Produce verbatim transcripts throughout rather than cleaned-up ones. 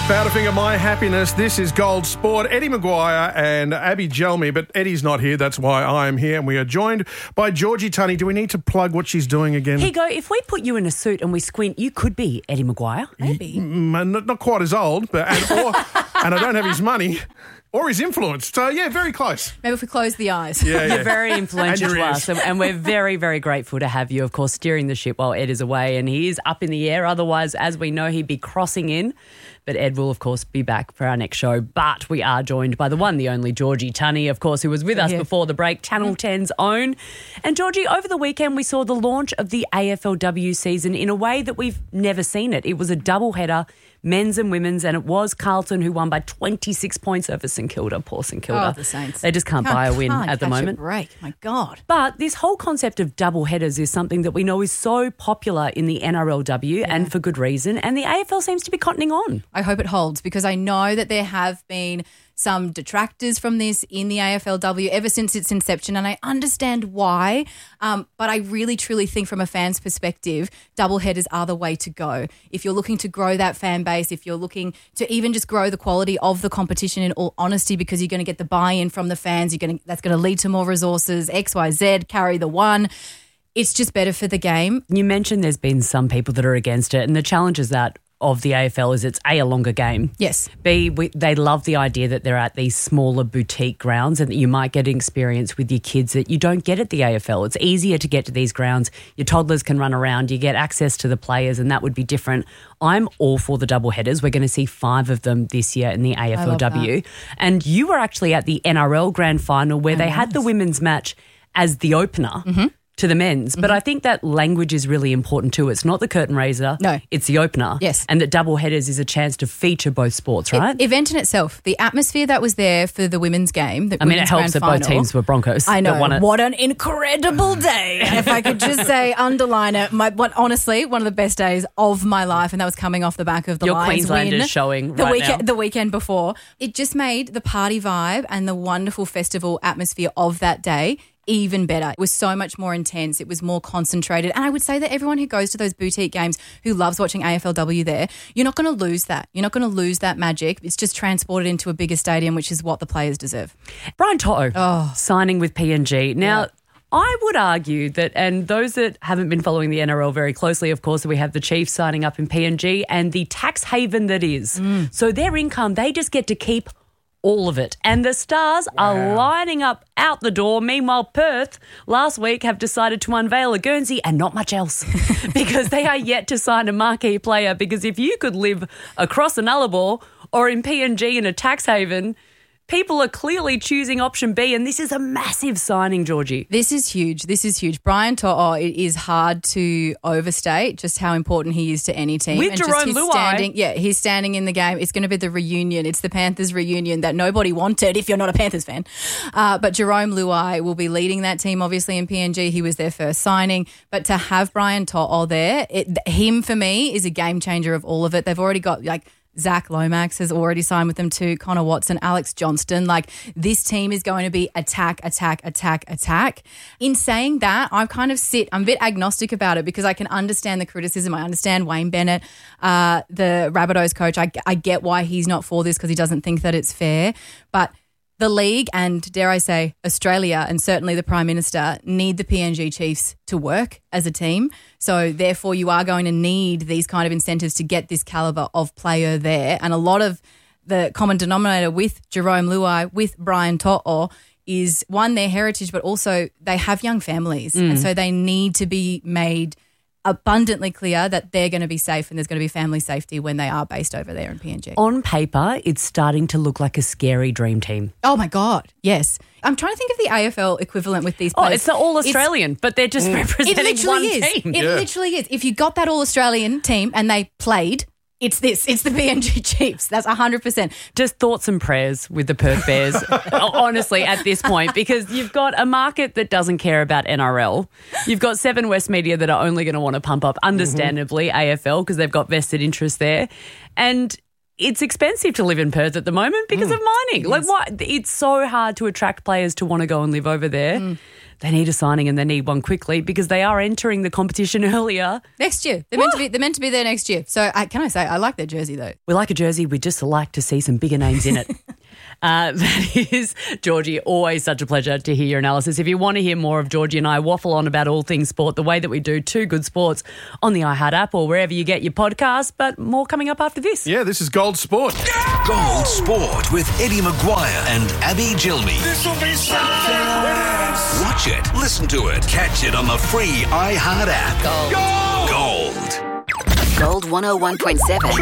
Powderfinger, my happiness. This is Gold Sport. Eddie Maguire and Abby Gelmy, but Eddie's not here. That's why I am here. And we are joined by Georgie Tunney. Do we need to plug what she's doing again? Here you go. If we put you in a suit and we squint, you could be Eddie Maguire. Maybe. Mm, not, not quite as old, but and, or, and I don't have his money or his influence. So, yeah, very close. Maybe if we close the eyes. Yeah, yeah. You're very influential And to your us, ears. and, and we're very, very grateful to have you, of course, steering the ship while Ed is away, and he is up in the air. Otherwise, as we know, he'd be crossing in. But Ed will, of course, be back for our next show. But we are joined by the one, the only Georgie Tunney, of course, who was with us Yeah. before the break, Channel ten's own. And Georgie, over the weekend, we saw the launch of the A F L W season in a way that we've never seen it. It was a doubleheader, men's and women's, and it was Carlton who won by twenty-six points over St Kilda. Poor St Kilda. Oh, the Saints. They just can't, buy a win can't at the catch moment. A break. My God. But this whole concept of double headers is something that we know is so popular in the N R L W and for good reason. And the A F L seems to be cottoning on. I hope it holds because I know that there have been some detractors from this in the A F L W ever since its inception, and I understand why. Um, but I really, truly think from a fan's perspective, doubleheaders are the way to go. If you're looking to grow that fan base, if you're looking to even just grow the quality of the competition in all honesty, because you're going to get the buy-in from the fans, you're going to, that's going to lead to more resources, X, Y, Z, carry the one. It's just better for the game. You mentioned there's been some people that are against it, and the challenge is that of the A F L is it's A, a longer game. Yes. B, we, they love the idea that they're at these smaller boutique grounds and that you might get an experience with your kids that you don't get at the A F L. It's easier to get to these grounds. Your toddlers can run around. You get access to the players, and that would be different. I'm all for the double headers. We're going to see five of them this year in the A F L W. And you were actually at the N R L Grand Final where I they was. had the women's match as the opener. Mm-hmm. To the men's. But I think that language is really important too. It's not the curtain raiser. No. It's the opener. Yes. And that double headers is a chance to feature both sports, right? E- event in itself, the atmosphere that was there for the women's game. The I mean, it women's helps that grand both final, teams were Broncos. I know. that won it. What an incredible day. If I could just say, underline it. My, what, honestly, one of the best days of my life, and that was coming off the back of the Your Lions Queenslanders win showing the right weekend, now. The weekend before. It just made the party vibe and the wonderful festival atmosphere of that day even better. It was so much more intense. It was more concentrated. And I would say that everyone who goes to those boutique games who loves watching A F L W there, you're not going to lose that. You're not going to lose that magic. It's just transported into a bigger stadium, which is what the players deserve. Brian Toto Oh. signing with P N G. Now, Yeah. I would argue that, and those that haven't been following the N R L very closely, of course, we have the Chiefs signing up in P N G and the tax haven that is. Mm. So their income, they just get to keep all of it. And the Stars are lining up out the door. Meanwhile, Perth last week have decided to unveil a Guernsey and not much else because they are yet to sign a marquee player, because if you could live across a Nullarbor or in P N G in a tax haven, people are clearly choosing option B, and this is a massive signing, Georgie. This is huge. This is huge. Brian To'o, it is hard to overstate just how important he is to any team. With and just Jerome his Luai. standing, yeah, he's standing in the game. It's going to be the reunion. It's the Panthers reunion that nobody wanted if you're not a Panthers fan. Uh, but Jerome Luai will be leading that team, obviously, in P N G. He was their first signing. But to have Brian To'o there, it, him for me is a game changer of all of it. They've already got like Zach Lomax has already signed with them too, Connor Watson, Alex Johnston. Like, this team is going to be attack, attack, attack, attack. In saying that, I kind of sit, I'm a bit agnostic about it because I can understand the criticism. I understand Wayne Bennett, uh, the Rabbitohs coach. I, I get why he's not for this because he doesn't think that it's fair. But the league and, dare I say, Australia and certainly the Prime Minister need the P N G Chiefs to work as a team. So, therefore, you are going to need these kind of incentives to get this calibre of player there. And a lot of the common denominator with Jerome Luai, with Brian To'o, is, one, their heritage, but also they have young families. Mm. And so they need to be made abundantly clear that they're going to be safe and there's going to be family safety when they are based over there in P N G. On paper, it's starting to look like a scary dream team. Oh, my God. Yes. I'm trying to think of the A F L equivalent with these Oh, players. it's the All-Australian, but they're just It representing literally one is. team. It Yeah. literally is. If you got that All-Australian team and they played, it's this. It's the P N G Chiefs. That's one hundred percent. Just thoughts and prayers with the Perth Bears, honestly, at this point, because you've got a market that doesn't care about N R L. You've got Seven West Media that are only going to want to pump up, understandably, mm-hmm. A F L because they've got vested interest there. And it's expensive to live in Perth at the moment because mm. of mining. Like, what? It's so hard to attract players to want to go and live over there. Mm. they need a signing and they need one quickly because they are entering the competition earlier. Next year. They're meant to be they're meant to be there next year. So I, can I say I like their jersey though. We like a jersey, we just like to see some bigger names in it. Uh, that is, Georgie, always such a pleasure to hear your analysis. If you want to hear more of Georgie and I waffle on about all things sport, the way that we do, Two Good Sports on the iHeart app or wherever you get your podcast, but more coming up after this. Yeah, this is Gold Sport. Gold Sport with Eddie Maguire and Abby Gilmy. This'll be something. Watch it, listen to it, catch it on the free iHeart app. Gold. Gold. Gold one oh one point seven.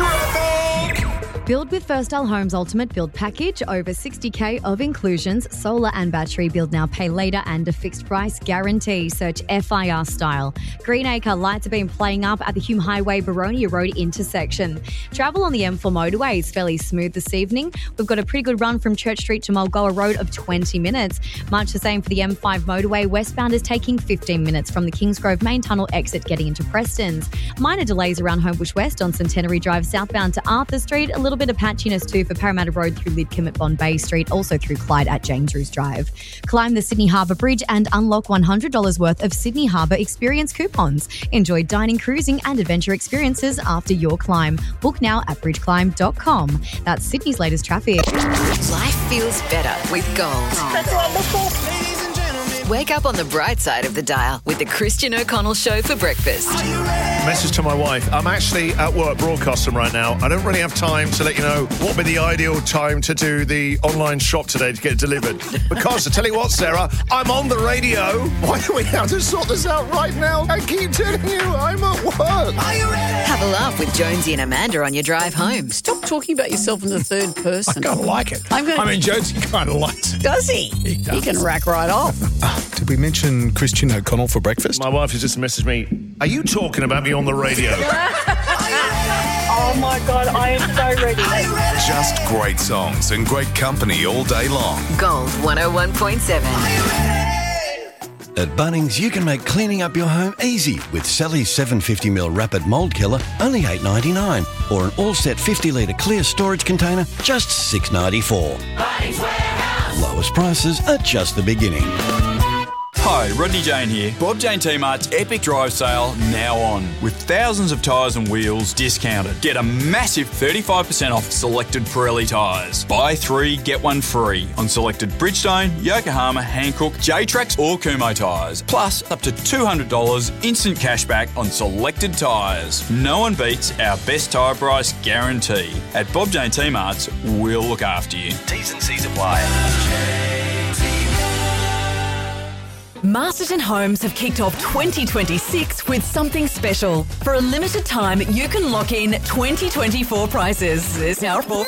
Build with Firstel Homes Ultimate Build Package. Over sixty K of inclusions. Solar and battery build now, pay later and a fixed price guarantee. Search F I R style. Greenacre lights have been playing up at the Hume Highway Baronia Road intersection. Travel on the M four motorway is fairly smooth this evening. We've got a pretty good run from Church Street to Mulgoa Road of twenty minutes. Much the same for the M five motorway. Westbound is taking fifteen minutes from the Kingsgrove main tunnel exit getting into Preston's. Minor delays around Homebush West on Centenary Drive southbound to Arthur Street. A little bit of patchiness too for Parramatta Road through Lidcombe at Bond Bay Street, also through Clyde at James Roos Drive. Climb the Sydney Harbour Bridge and unlock one hundred dollars worth of Sydney Harbour Experience coupons. Enjoy dining, cruising and adventure experiences after your climb. Book now at bridge climb dot com. That's Sydney's latest traffic. Life feels better with Gold. That's wonderful. Ladies and gentlemen. Wake up on the bright side of the dial with the Christian O'Connell Show for breakfast. Are you ready? Message to my wife. I'm actually at work broadcasting right now. I don't really have time to let you know what would be the ideal time to do the online shop today to get it delivered. Because, I tell you what, Sarah, I'm on the radio. Why do we have to sort this out right now? I keep telling you, I'm at work. Are you ready? Have a laugh with Jonesy and Amanda on your drive home. Stop talking about yourself in the third I person. kind of like it. I'm gonna- I mean, Jonesy kind of likes it. Does he? He does. He can rack right off. Did we mention Christian O'Connell for breakfast? My wife has just messaged me, are you talking about me on the radio? Oh my God, I am so ready. Just great songs and great company all day long. Gold one oh one point seven. At Bunnings, you can make cleaning up your home easy with Sally's seven hundred fifty milliliter Rapid Mould Killer, only eight dollars ninety-nine, or an all-set fifty litre clear storage container, just six dollars ninety-four. Bunnings Warehouse. Lowest prices are just the beginning. Hi, Rodney Jane here. Bob Jane T-Mart's Epic Drive Sale now on. With thousands of tyres and wheels discounted. Get a massive thirty-five percent off selected Pirelli tyres. Buy three, get one free on selected Bridgestone, Yokohama, Hankook, J-Trax or Kumho tyres. Plus up to two hundred dollars instant cashback on selected tyres. No one beats our best tyre price guarantee. At Bob Jane T-Mart's, we'll look after you. T's and C's apply. Masterton Homes have kicked off twenty twenty-six with something special. For a limited time, you can lock in twenty twenty-four prices. There's now four.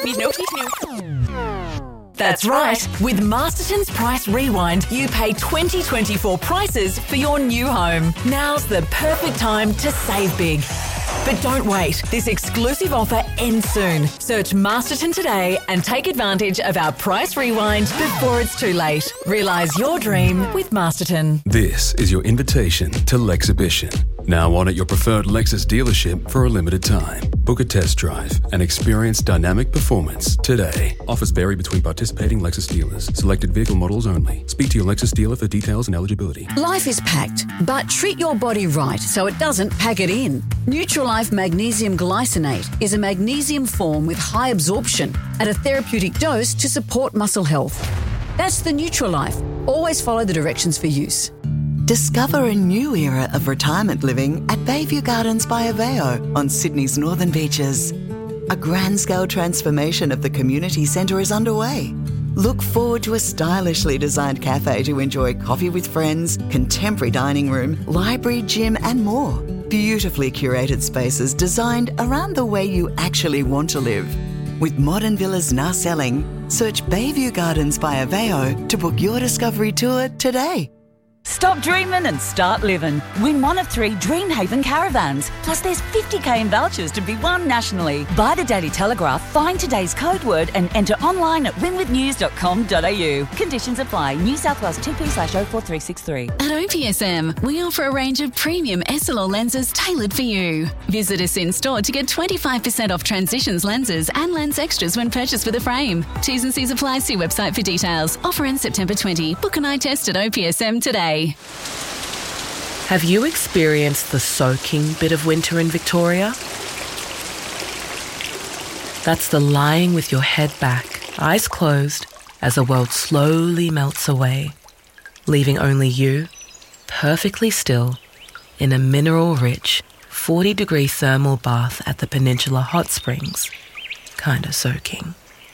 That's right. With Masterton's Price Rewind, you pay twenty twenty-four prices for your new home. Now's the perfect time to save big. But don't wait. This exclusive offer ends soon. Search Masterton today and take advantage of our Price Rewind before it's too late. Realise your dream with Masterton. This is your invitation to Lexhibition. Now on at your preferred Lexus dealership for a limited time. Book a test drive and experience dynamic performance today. Offers vary between participating Lexus dealers. Selected vehicle models only. Speak to your Lexus dealer for details and eligibility. Life is packed, but treat your body right so it doesn't pack it in. Nutrilife Magnesium Glycinate is a magnesium form with high absorption at a therapeutic dose to support muscle health. That's the Nutrilife. Always follow the directions for use. Discover a new era of retirement living at Bayview Gardens by Aveo on Sydney's northern beaches. A grand-scale transformation of the community centre is underway. Look forward to a stylishly designed cafe to enjoy coffee with friends, contemporary dining room, library, gym and more. Beautifully curated spaces designed around the way you actually want to live. With modern villas now selling, search Bayview Gardens by Aveo to book your discovery tour today. Stop dreaming and start living. Win one of three Dreamhaven caravans. Plus there's fifty K in vouchers to be won nationally. Buy the Daily Telegraph, find today's code word and enter online at win with news dot com dot a u. Conditions apply. New South Wales T P slash oh four three six three. At O P S M, we offer a range of premium S L R lenses tailored for you. Visit us in store to get twenty-five percent off Transitions lenses and lens extras when purchased with a frame. T's and C's apply. See website for details. Offer ends September twentieth. Book an eye test at O P S M today. day. Have you experienced the soaking bit of winter in Victoria? That's the lying with your head back, eyes closed, as the world slowly melts away, leaving only you, perfectly still, in a mineral-rich, forty-degree thermal bath at the Peninsula Hot Springs, kinda soaking.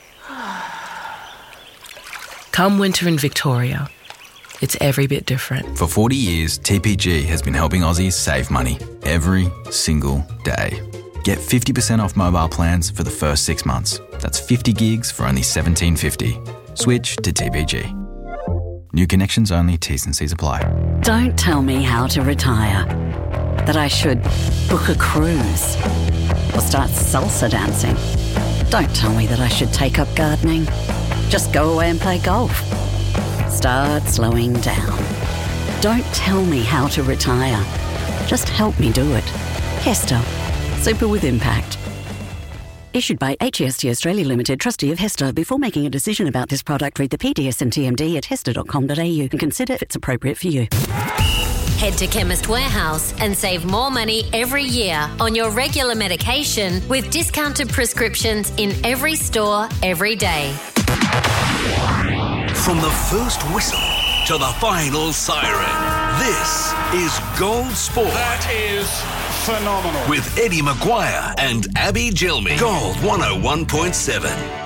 Come winter in Victoria, it's every bit different. For forty years, T P G has been helping Aussies save money every single day. Get fifty percent off mobile plans for the first six months. That's fifty gigs for only seventeen fifty. Switch to T P G. New connections only, T's and C's apply. Don't tell me how to retire. That I should book a cruise or start salsa dancing. Don't tell me that I should take up gardening. Just go away and play golf. Start slowing down. Don't tell me how to retire. Just help me do it. Hester. Super with impact. Issued by H E S T Australia Limited, trustee of Hester. Before making a decision about this product, read the P D S and T M D at hester dot com dot a u and consider if it's appropriate for you. Head to Chemist Warehouse and save more money every year on your regular medication with discounted prescriptions in every store, every day. From the first whistle to the final siren, this is Gold Sport. That is phenomenal. With Eddie Maguire and Abby Gilmy. Gold one oh one point seven.